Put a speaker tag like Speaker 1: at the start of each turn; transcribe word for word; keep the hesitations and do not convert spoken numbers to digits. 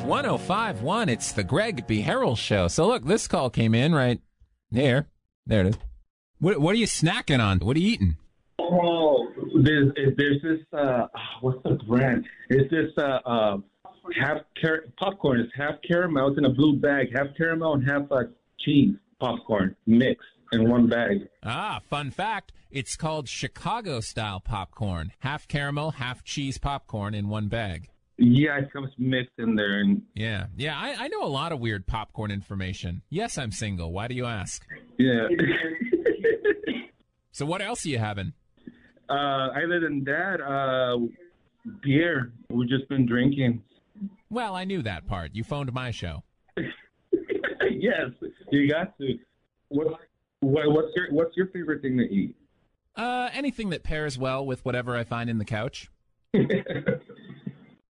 Speaker 1: one oh five point one. It's the Greg B. Harrell Show. So look, this call came in right here. There it is. What, what are you snacking on? What are you eating?
Speaker 2: Oh, there's, there's this, uh, what's the brand? It's this uh, uh, half car- popcorn. It's half caramel. It's in a blue bag. Half caramel and half uh, cheese popcorn mixed in one bag.
Speaker 1: Ah, fun fact. It's called Chicago-style popcorn. Half caramel, half cheese popcorn in one bag.
Speaker 2: Yeah, it comes mixed in there. And
Speaker 1: Yeah, yeah, I, I know a lot of weird popcorn information. Yes, I'm single. Why do you ask?
Speaker 2: Yeah.
Speaker 1: So what else are you having?
Speaker 2: Uh, other than that, uh, beer. We've just been drinking.
Speaker 1: Well, I knew that part. You phoned my show.
Speaker 2: Yes, you got to. What, what, what's your What's your favorite thing to eat?
Speaker 1: Uh, anything that pairs well with whatever I find in the couch.